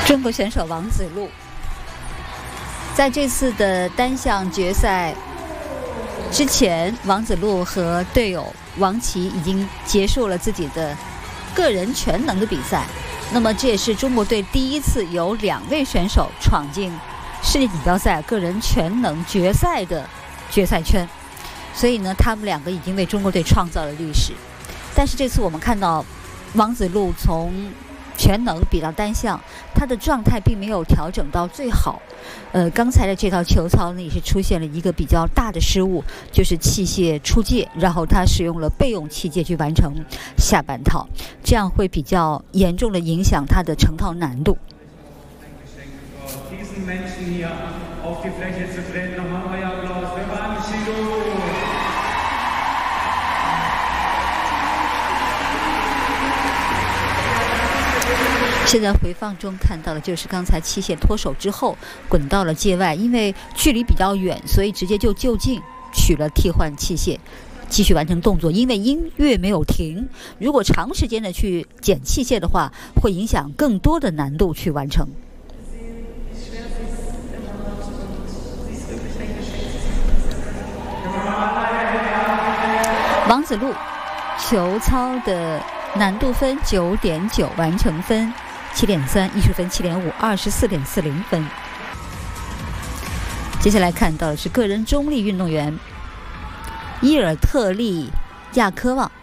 中国选手王子路在这次的单项决赛之前，王子路和队友王琦已经结束了自己的个人全能的比赛。那么这也是中国队第一次有2位选手闯进世界锦标赛个人全能决赛的决赛圈，所以呢，他们2个已经为中国队创造了历史。但是这次我们看到王子路从全能比到单项，他的状态并没有调整到最好。刚才的这套球操呢，也是出现了一个比较大的失误，就是器械出界，然后他使用了备用器械去完成下半套，这样会比较严重的影响他的成套难度。现在回放中看到的就是刚才器械脱手之后滚到了界外，因为距离比较远，所以直接就就近取了替换器械，继续完成动作。因为音乐没有停，如果长时间的去捡器械的话，会影响更多的难度去完成。王子路球操的难度分 9.9， 完成分7.3， 艺术分7.5， 24.40分。接下来看到的是个人中立运动员伊尔特利亚科旺，